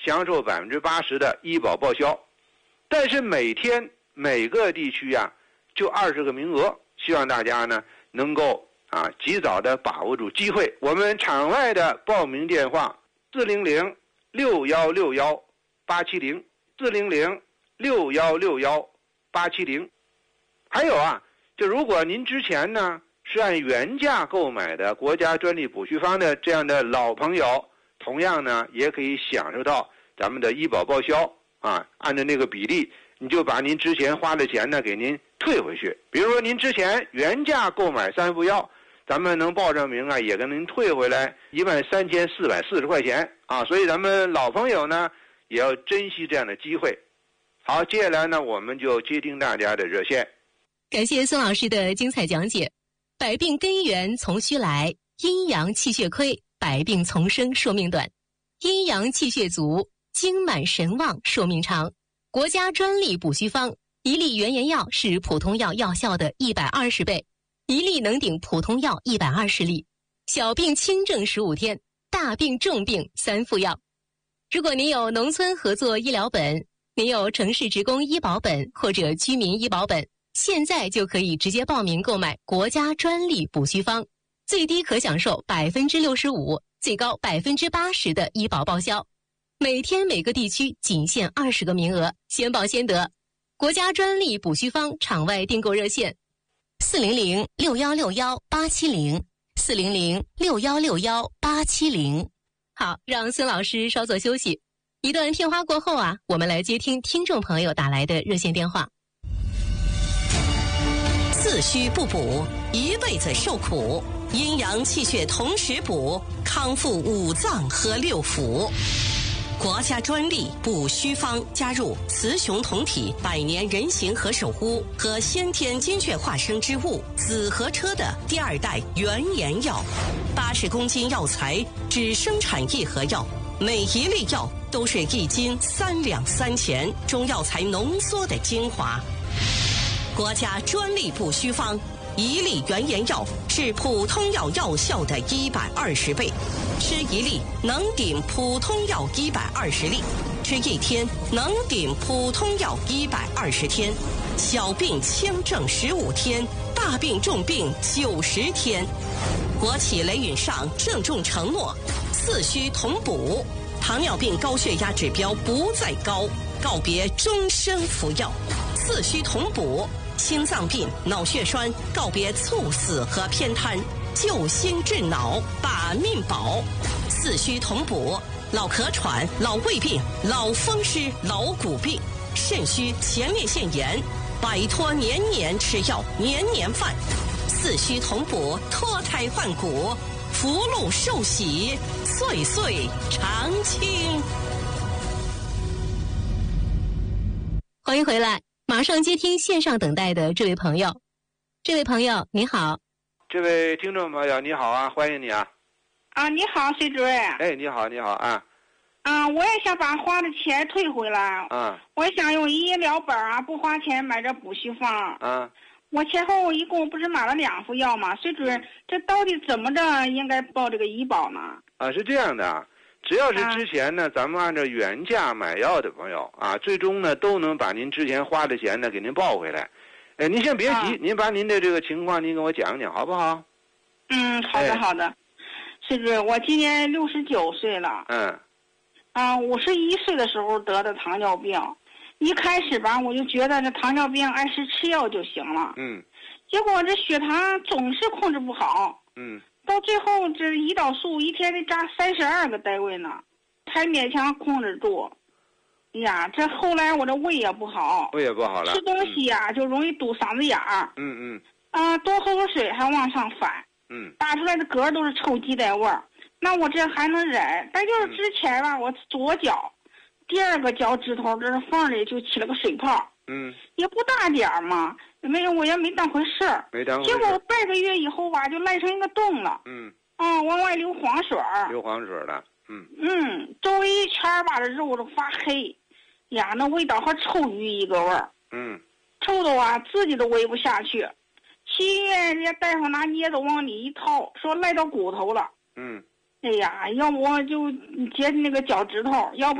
享受80%的医保报销。但是每天每个地区啊就20个名额，希望大家呢能够及早的把握住机会。我们场外的报名电话400-6161-870，400-6161-870。还有就如果您之前呢是按原价购买的国家专利补虚方的这样的老朋友，同样呢也可以享受到咱们的医保报销按照那个比例，你就把您之前花的钱呢给您退回去。比如说您之前原价购买3副药，咱们能报上名也跟您退回来13440块钱所以咱们老朋友呢也要珍惜这样的机会。好，接下来呢我们就接听大家的热线。 感谢孙老师的精彩讲解。百病根源从虚来，阴阳气血亏，百病丛生，寿命短；阴阳气血足，精满神旺，寿命长。国家专利补虚方1粒原研药是普通药药效的120倍，1粒能顶普通药120粒。小病轻症15天，大病重病3副药。如果您有农村合作医疗本，您有城市职工医保本或者居民医保本，现在就可以直接报名购买国家专利补虚方，最低可享受65%，最高80%的医保报销。每天每个地区仅限20个名额，先报先得。国家专利补虚方场外订购热线400-6161-870，400-6161-870。好，让孙老师稍作休息。一段片花过后我们来接听听众朋友打来的热线电话。 自虚不补，一辈子受苦；阴阳气血同时补，康复5脏和6腑。国家专利补虚方加入雌雄同体100年人形和守护和先天精血化生之物紫河车的第2代原研药，80公斤药材只生产1盒药，每1粒药都是1斤3两3钱中药材浓缩的精华。国家专利补虚方1粒原研药是普通药药效的120倍，吃1粒能顶普通药120粒，吃1天能顶普通药120天，小病轻症15天，大病重病90天。国企雷允上郑重承诺，四虚同补，糖尿病高血压指标不再高，告别终身服药，四虚同补。心脏病、脑血栓告别猝死和偏瘫，救心治脑，把命保。四虚同补，老咳喘、老胃病、老风湿、老骨病、肾虚、前列腺炎，摆脱年年吃药、年年犯。四虚同补，脱胎换骨，福禄寿喜，岁岁常青。 欢迎回来。马上接听线上等待的这位朋友。这位朋友你好。 这位听众朋友你好欢迎你你好，崔主任。 你好我也想把花的钱退回来我想用医疗本不花钱买这补虚方我前后一共不是买了2副药吗？崔主任，这到底怎么着应该报这个医保呢？ 是这样的只要是之前呢咱们按照原价买药的朋友最终呢都能把您之前花的钱呢给您报回来。您先别急您把您的这个情况您跟我讲讲好不好？ 好的。崔主任，我今年69岁了。51岁的时候得的糖尿病，一开始我就觉得这糖尿病按时吃药就行了。结果这血糖总是控制不好。到最后这胰岛素一天得扎32个单位呢，才勉强控制住。这后来我这胃也不好了，吃东西就容易堵嗓子眼儿。多喝口水还往上反。打出来的嗝都是臭鸡蛋味儿。那我这还能忍，但就是之前我左脚第2个脚趾头这缝里就起了个水泡。也不大点儿嘛，我也没当回事儿。结果半个月以后就烂成一个洞了。往外流黄水了。周围一圈这肉都发黑。那味道和臭鱼一个味儿。臭的自己都喂不下去。去医院人家大夫拿镊子往里一掏，说赖到骨头了。要不我就截那个脚趾头，要不